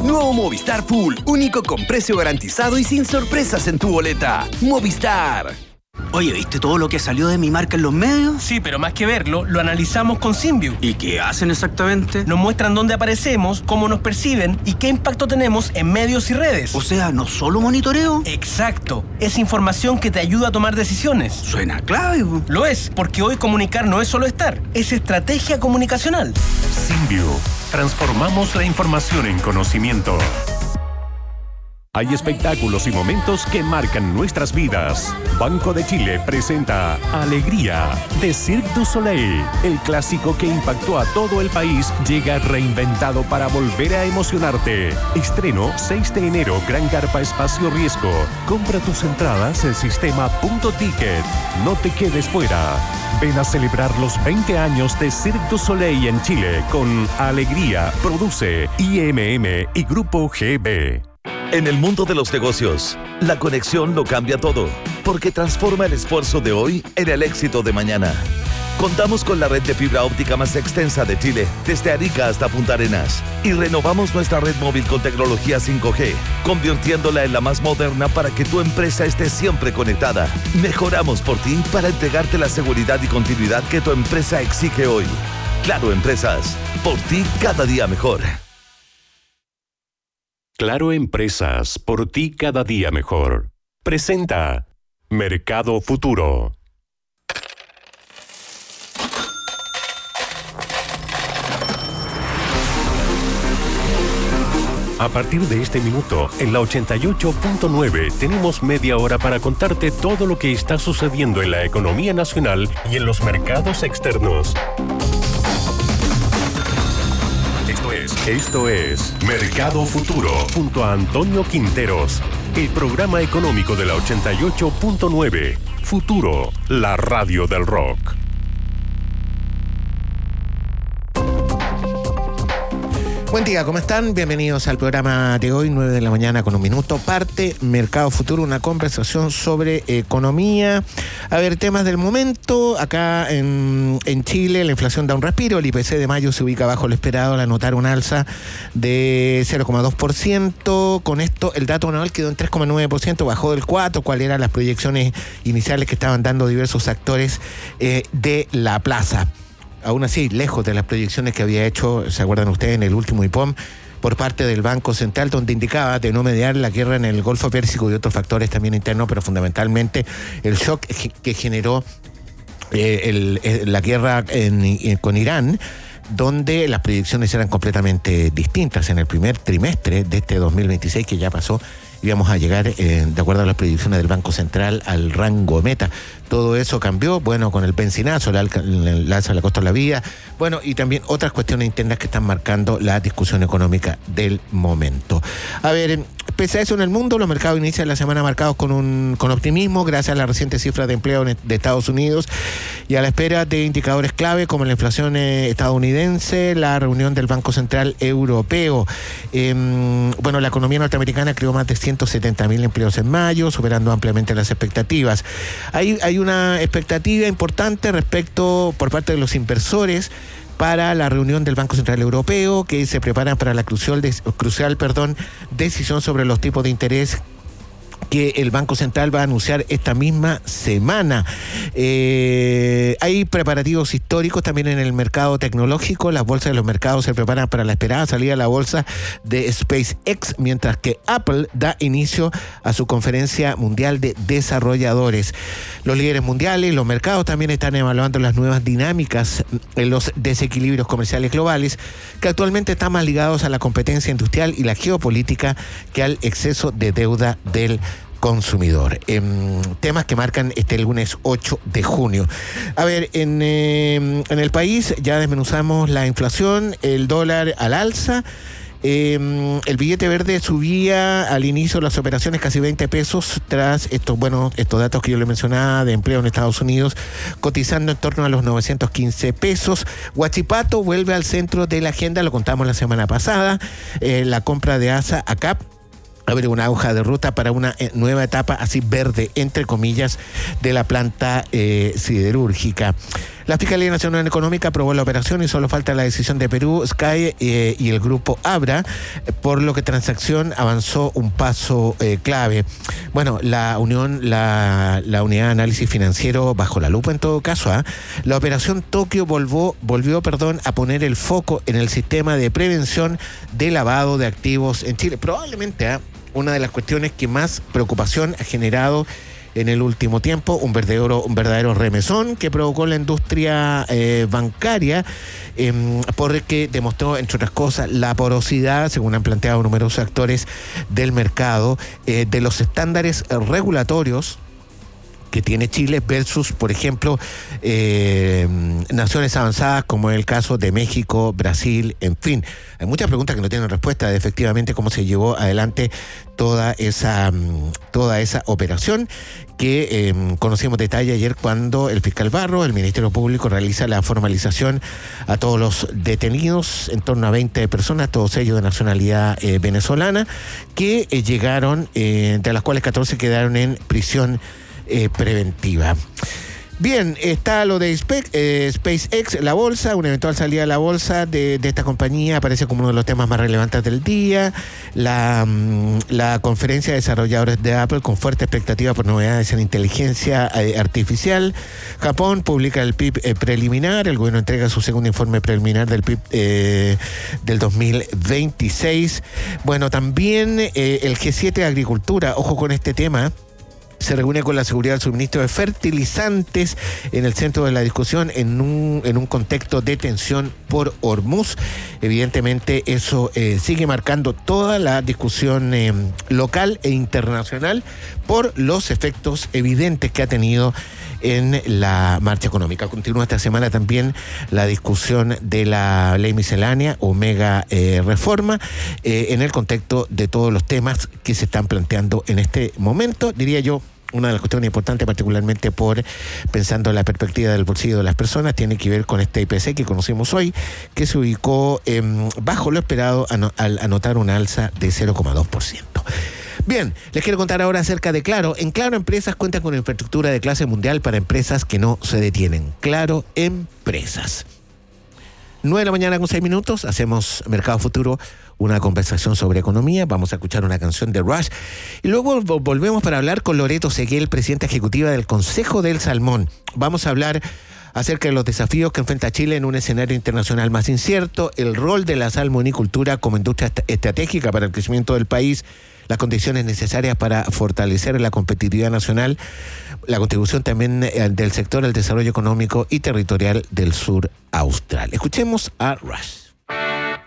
Nuevo Movistar Full, único con precio garantizado y sin sorpresas en tu boleta. Movistar. Oye, ¿viste todo lo que salió de mi marca en los medios? Sí, pero más que verlo, lo analizamos con Symbiu. ¿Y qué hacen exactamente? Nos muestran dónde aparecemos, cómo nos perciben y qué impacto tenemos en medios y redes. O sea, ¿no solo monitoreo? Exacto. Es información que te ayuda a tomar decisiones. Suena clave. Lo es, porque hoy comunicar no es solo estar, es estrategia comunicacional. Symbiu. Transformamos la información en conocimiento. Hay espectáculos y momentos que marcan nuestras vidas. Banco de Chile presenta Alegría de Cirque du Soleil. El clásico que impactó a todo el país llega reinventado para volver a emocionarte. Estreno 6 de enero, Gran Carpa Espacio Riesgo. Compra tus entradas en sistema.ticket. No te quedes fuera. Ven a celebrar los 20 años de Cirque du Soleil en Chile con Alegría. Produce IMM y Grupo GB. En el mundo de los negocios, la conexión lo cambia todo, porque transforma el esfuerzo de hoy en el éxito de mañana. Contamos con la red de fibra óptica más extensa de Chile, desde Arica hasta Punta Arenas, y renovamos nuestra red móvil con tecnología 5G, convirtiéndola en la más moderna para que tu empresa esté siempre conectada. Mejoramos por ti para entregarte la seguridad y continuidad que tu empresa exige hoy. Claro Empresas, por ti cada día mejor. Claro Empresas, por ti cada día mejor. Presenta Mercado Futuro. A partir de este minuto, en la 88.9, tenemos media hora para contarte todo lo que está sucediendo en la economía nacional y en los mercados externos. Esto es Mercado Futuro, junto a Antonio Quinteros, el programa económico de la 88.9. Futuro, la radio del rock. Buen día, ¿cómo están? Bienvenidos al programa de hoy, 9 de la mañana con un minuto. Parte Mercado Futuro, una conversación sobre economía. A ver, temas del momento. Acá en Chile la inflación da un respiro. El IPC de mayo se ubica bajo lo esperado al anotar un alza de 0,2%. Con esto el dato anual quedó en 3,9%, bajó del 4%, cuáles eran las proyecciones iniciales que estaban dando diversos actores de la plaza. Aún así, lejos de las proyecciones que había hecho, ¿se acuerdan ustedes?, en el último IPOM, por parte del Banco Central, donde indicaba de no mediar la guerra en el Golfo Pérsico y otros factores también internos, pero fundamentalmente el shock que generó la guerra con Irán, donde las proyecciones eran completamente distintas. En el primer trimestre de este 2026 que ya pasó, íbamos a llegar, de acuerdo a las proyecciones del Banco Central, al rango meta. Todo eso cambió, bueno, con el benzinazo, el alza de la costa de la vida, bueno, y también otras cuestiones internas que están marcando la discusión económica del momento. A ver, pese a eso, en el mundo, los mercados inician la semana marcados con optimismo, gracias a la reciente cifra de empleo de Estados Unidos y a la espera de indicadores clave como la inflación estadounidense, la reunión del Banco Central Europeo. Bueno, la economía norteamericana creó más de 170.000 empleos en mayo, superando ampliamente las expectativas. Hay una expectativa importante respecto por parte de los inversores para la reunión del Banco Central Europeo, que se preparan para la crucial decisión sobre los tipos de interés que el Banco Central va a anunciar esta misma semana. Hay preparativos históricos también en el mercado tecnológico. Las bolsas de los mercados se preparan para la esperada salida de la bolsa de SpaceX, mientras que Apple da inicio a su conferencia mundial de desarrolladores. Los líderes mundiales y los mercados también están evaluando las nuevas dinámicas en los desequilibrios comerciales globales, que actualmente están más ligados a la competencia industrial y la geopolítica que al exceso de deuda del consumidor. Temas que marcan este lunes 8 de junio. A ver, en el país ya desmenuzamos la inflación, el dólar al alza. El billete verde subía al inicio de las operaciones casi 20 pesos tras estos datos que yo le mencionaba de empleo en Estados Unidos, cotizando en torno a los 915 pesos. Huachipato vuelve al centro de la agenda, lo contamos la semana pasada, la compra de ASA a CAP abre una hoja de ruta para una nueva etapa, así verde, entre comillas, de la planta siderúrgica. La Fiscalía Nacional Económica aprobó la operación y solo falta la decisión de Perú, Sky y el grupo Abra, por lo que transacción avanzó un paso clave. Bueno, la Unidad de Análisis Financiero bajo la lupa en todo caso. La operación Tokio volvió a poner el foco en el sistema de prevención de lavado de activos en Chile. Probablemente una de las cuestiones que más preocupación ha generado en el último tiempo, un verdadero remesón que provocó la industria bancaria, porque demostró, entre otras cosas, la porosidad, según han planteado numerosos actores del mercado, de los estándares regulatorios que tiene Chile versus, por ejemplo, naciones avanzadas como el caso de México, Brasil, en fin. Hay muchas preguntas que no tienen respuesta de efectivamente cómo se llevó adelante toda esa operación que conocimos detalle ayer cuando el fiscal Barro, el Ministerio Público, realiza la formalización a todos los detenidos, en torno a 20 personas, todos ellos de nacionalidad venezolana, que llegaron, de las cuales 14 quedaron en prisión preventiva. Bien, está lo de SpaceX, la bolsa, una eventual salida a la bolsa de esta compañía aparece como uno de los temas más relevantes del día. La conferencia de desarrolladores de Apple con fuerte expectativa por novedades en inteligencia artificial. Japón publica el PIB preliminar, el gobierno entrega su segundo informe preliminar del PIB del 2026. Bueno, también el G7 de Agricultura, ojo con este tema, se reúne con la seguridad del suministro de fertilizantes en el centro de la discusión en un contexto de tensión por Hormuz. Evidentemente eso sigue marcando toda la discusión local e internacional por los efectos evidentes que ha tenido en la marcha económica. Continúa esta semana también la discusión de la ley miscelánea o mega reforma en el contexto de todos los temas que se están planteando en este momento. Diría yo, una de las cuestiones importantes, particularmente pensando en la perspectiva del bolsillo de las personas, tiene que ver con este IPC que conocimos hoy, que se ubicó bajo lo esperado al anotar una alza de 0,2%. Bien, les quiero contar ahora acerca de Claro. En Claro Empresas cuenta con infraestructura de clase mundial para empresas que no se detienen. Claro Empresas. 9:06 a.m, hacemos Mercado Futuro, una conversación sobre economía. Vamos a escuchar una canción de Rush y luego volvemos para hablar con Loreto Seguel, presidenta ejecutiva del Consejo del Salmón. Vamos a hablar acerca de los desafíos que enfrenta Chile en un escenario internacional más incierto, el rol de la salmonicultura como industria estratégica para el crecimiento del país, las condiciones necesarias para fortalecer la competitividad nacional, la contribución también del sector al desarrollo económico y territorial del sur austral. Escuchemos a Rush.